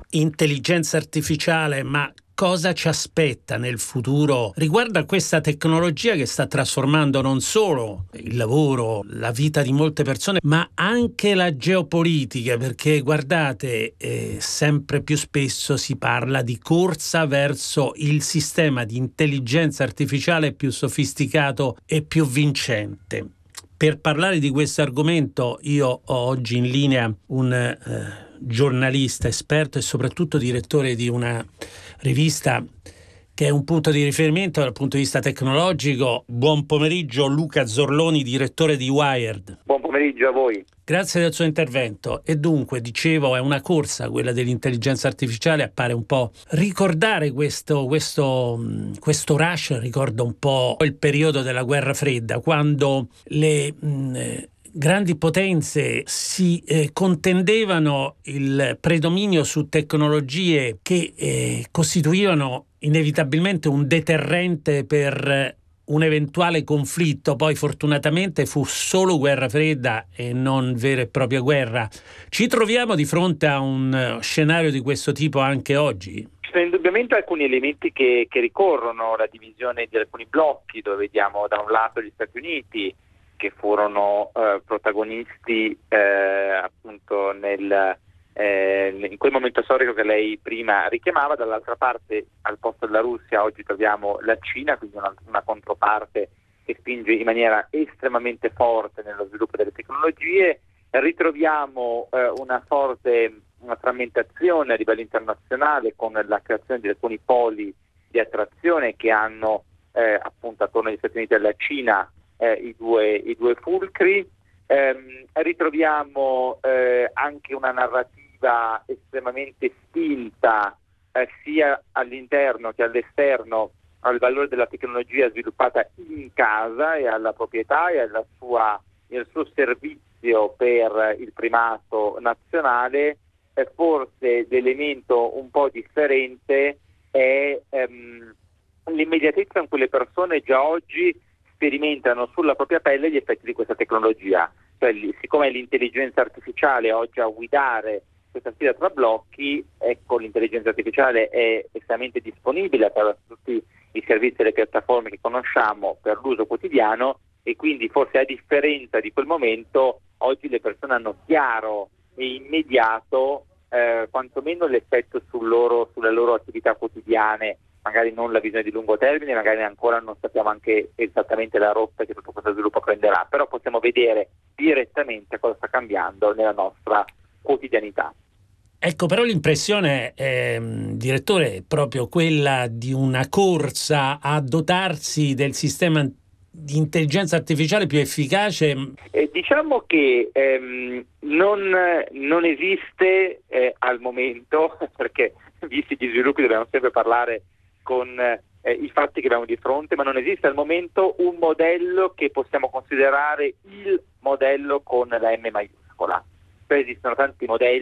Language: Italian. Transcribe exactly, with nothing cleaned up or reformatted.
intelligenza artificiale, ma cosa ci aspetta nel futuro riguardo a questa tecnologia che sta trasformando non solo il lavoro, la vita di molte persone, ma anche la geopolitica, perché guardate, eh, sempre più spesso si parla di corsa verso il sistema di intelligenza artificiale più sofisticato e più vincente. Per parlare di questo argomento io ho oggi in linea un eh, giornalista esperto e soprattutto direttore di una rivista che è un punto di riferimento dal punto di vista tecnologico. Buon pomeriggio Luca Zorloni, direttore di Wired. Buon pomeriggio a voi. Grazie del suo intervento. E dunque, dicevo, è una corsa quella dell'intelligenza artificiale, appare un po' ricordare questo, questo, questo rush, ricorda un po' il periodo della guerra fredda, quando le mh, grandi potenze si eh, contendevano il predominio su tecnologie che eh, costituivano inevitabilmente un deterrente per un eventuale conflitto. Poi fortunatamente fu solo guerra fredda e non vera e propria guerra. Ci troviamo di fronte a un scenario di questo tipo anche oggi? Ci sono indubbiamente alcuni elementi che, che ricorrono, la divisione di alcuni blocchi, dove vediamo da un lato gli Stati Uniti che furono eh, protagonisti eh, appunto nel Eh, in quel momento storico che lei prima richiamava, dall'altra parte al posto della Russia oggi troviamo la Cina, quindi una, una controparte che spinge in maniera estremamente forte nello sviluppo delle tecnologie. Ritroviamo eh, una forte una frammentazione a livello internazionale con la creazione di alcuni poli di attrazione che hanno eh, appunto attorno agli Stati Uniti e alla Cina eh, i, due, i due fulcri. Eh, ritroviamo eh, anche una narrativa estremamente spinta eh, sia all'interno che all'esterno al valore della tecnologia sviluppata in casa e alla proprietà e alla sua, e al suo servizio per il primato nazionale. Eh, forse l'elemento un po' differente è ehm, l'immediatezza in cui le persone già oggi sperimentano sulla propria pelle gli effetti di questa tecnologia. Cioè, siccome è l'intelligenza artificiale oggi a guidare questa sfida tra blocchi, ecco, l'intelligenza artificiale è estremamente disponibile attraverso tutti i servizi e le piattaforme che conosciamo per l'uso quotidiano, e quindi forse a differenza di quel momento oggi le persone hanno chiaro e immediato eh, quantomeno l'effetto sul loro, sulle loro attività quotidiane, magari non la visione di lungo termine, magari ancora non sappiamo anche esattamente la rotta che tutto questo sviluppo prenderà, però possiamo vedere direttamente cosa sta cambiando nella nostra quotidianità. Ecco, però l'impressione, eh, direttore, è proprio quella di una corsa a dotarsi del sistema di intelligenza artificiale più efficace. Eh, diciamo che ehm, non, non esiste eh, al momento, perché visti gli sviluppi dobbiamo sempre parlare con eh, i fatti che abbiamo di fronte, ma non esiste al momento un modello che possiamo considerare il modello con la M maiuscola. Poi esistono tanti modelli